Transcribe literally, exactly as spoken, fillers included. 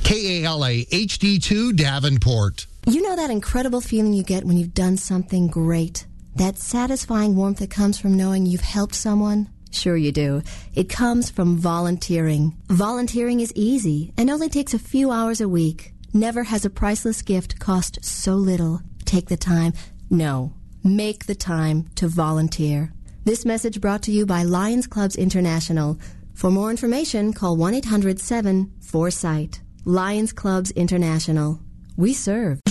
K A L A H D two Davenport. You know that incredible feeling you get when you've done something great? That satisfying warmth that comes from knowing you've helped someone? Sure you do. It comes from volunteering. Volunteering is easy and only takes a few hours a week. Never has a priceless gift cost so little. Take the time. No, make the time to volunteer. This message brought to you by Lions Clubs International. For more information, call one eight hundred seven four sight. Lions Clubs International. We serve.